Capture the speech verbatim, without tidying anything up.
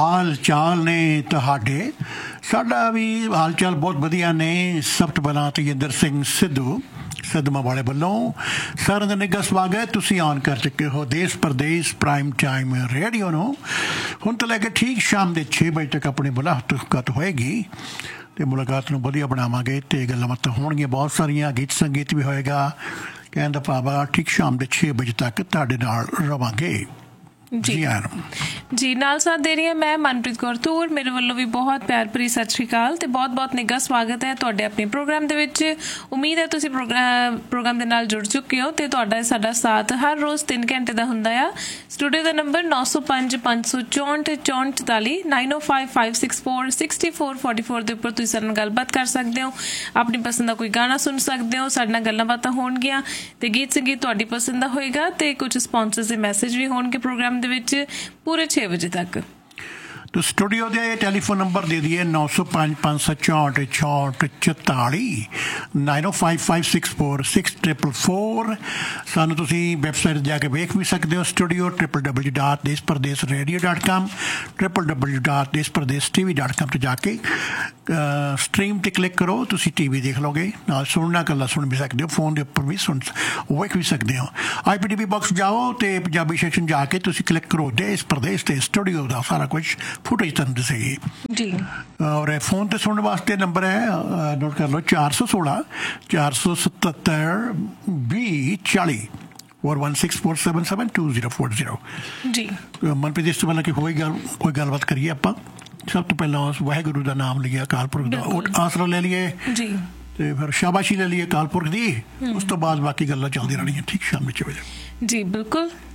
ਹਾਲ ਚਾਲ ਨੇ ਤੁਹਾਡੇ? ਸਾਡਾ ਵੀ ਹਾਲ ਚਾਲ ਬਹੁਤ ਵਧੀਆ ਨੇ। ਸਭ ਤੋਂ ਪਹਿਲਾਂ ਤੇਜਿੰਦਰ ਸਿੰਘ ਸਿੱਧੂ ਸਿੱਧੂਮਾ ਵਾਲੇ ਵੱਲੋਂ ਸਾਰਿਆਂ ਦਾ ਨਿੱਘਾ ਸਵਾਗਤ। ਤੁਸੀਂ ਆਨ ਕਰ ਚੁੱਕੇ ਹੋ ਦੇਸ਼ ਪ੍ਰਦੇਸ਼ ਪ੍ਰਾਈਮ ਟਾਈਮ ਰੇਡੀਓ ਨੂੰ। ਹੁਣ ਤੋਂ ਲੈ ਕੇ ਠੀਕ ਸ਼ਾਮ ਦੇ ਛੇ ਵਜੇ ਤੱਕ ਆਪਣੀ ਮੁਲਾਕਾਤ ਹੋਏਗੀ ਅਤੇ ਮੁਲਾਕਾਤ ਨੂੰ ਵਧੀਆ ਬਣਾਵਾਂਗੇ ਅਤੇ ਗੱਲਾਂ ਬਾਤਾਂ ਹੋਣਗੀਆਂ ਬਹੁਤ ਸਾਰੀਆਂ। ਗੀਤ ਸੰਗੀਤ ਵੀ ਹੋਏਗਾ। ਕਹਿਣ ਦਾ ਭਾਵ ਆ ਠੀਕ ਸ਼ਾਮ ਦੇ ਛੇ ਵਜੇ ਤੱਕ ਤੁਹਾਡੇ ਨਾਲ ਰਵਾਂਗੇ। ਜੀ ਜੀ ਨਾਲ ਸਾਥ ਦੇ ਰਹੀ ਹਾਂ ਮੈਂ ਮਨਪ੍ਰੀਤ ਕੌਰ ਧੂਰ। ਮੇਰੇ ਵੱਲੋਂ ਵੀ ਬਹੁਤ ਪਿਆਰ ਭਰੀ ਸਤਿ ਸ਼੍ਰੀ ਅਕਾਲ ਤੇ ਬਹੁਤ ਬਹੁਤ ਨਿੱਘਾ ਸਵਾਗਤ ਹੈ ਤੁਹਾਡੇ ਆਪਣੇ ਪ੍ਰੋਗਰਾਮ ਦੇ ਵਿੱਚ। ਉਮੀਦ ਹੈ ਤੁਸੀਂ ਪ੍ਰੋਗਰਾਮ ਪ੍ਰੋਗਰਾਮ ਦੇ ਨਾਲ ਜੁੜ ਚੁੱਕੇ ਹੋ ਤੇ ਤੁਹਾਡਾ ਸਾਡਾ ਸਾਥ ਹਰ ਰੋਜ਼ ਤਿੰਨ ਘੰਟੇ ਦਾ ਹੁੰਦਾ ਆ। ਸਟੂਡੀਓ ਦਾ ਨੰਬਰ ਨੌ ਸੌ ਪੰਜ ਪੰਜ ਸੌ ਚੌਂਹਠ ਚੌਂਹਠ ਚੁਤਾਲੀ ਨਾਈਨ ਓ five five six four sixty four forty four ਦੇ ਉੱਪਰ ਤੁਸੀਂ ਸਾਡੇ ਨਾਲ ਗੱਲਬਾਤ ਕਰ ਸਕਦੇ ਹੋ। ਆਪਣੀ ਪਸੰਦ ਦਾ ਕੋਈ ਗਾਣਾ ਸੁਣ ਸਕਦੇ ਹੋ। ਸਾਡੇ ਨਾਲ ਗੱਲਾਂ ਬਾਤਾਂ ਹੋਣਗੀਆਂ ਤੇ ਗੀਤ ਸੰਗੀਤ ਤੁਹਾਡੀ ਪਸੰਦ ਦਾ ਹੋਏਗਾ ਤੇ ਕੁਝ ਸਪਾਂਸਰਸ ਦੇ ਮੈਸੇਜ ਵੀ ਹੋਣਗੇ ਪ੍ਰੋਗਰਾਮ ਦੇ ਵਿੱਚ ਪੂਰੇ ਛੇ ਵਜੇ ਤੱਕ। तो स्टूडियो के टैलीफोन नंबर दे दिए नौ सौ पाँच पाँच सौ चौंठ चौंठ चौताली नाइन ओ five five six four six triple four. सानू तुसी वैबसाइट जाके वेख भी सकते हो। स्टूडियो ट्रिपल डबल्यू डॉट देश प्रदेश radio dot com triple W dot देश प्रदेश टी वी डॉट कॉम तो जाके स्ट्रीम ते क्लिक करो। तुसी टी वी देख लोगे, नाल सुनना कला सुन भी सकते हो, फोन के उपर भी सुन वेख भी सकते हो। I P T V box जाओ तो पंजाबी सैक्शन जाके तुसी क्लिक करो देश प्रदेश ते स्टूडियो का सारा कुछ फुटेज तुहानूं दसेगी जी। और फोन ते सुनने वास्ते नंबर है नोट कर लो चार सौ सोलह चार सौ सतहत्तर भी चाली four one six four seven seven two zero four zero जी। मनप्रीत इस तो पहला कि होई गल कोई गलबात करिए आपां। सब तो पहला उस वाहिगुरू का नाम लिया, अकाल पुरख का आसरा ले लिए जी ते फिर शाबाशी ले लिए अकाल पुरख दी। उस तो बाद बाकी गल्लां चलदी रहणीआं ठीक शाम छे वजे जी। बिल्कुल।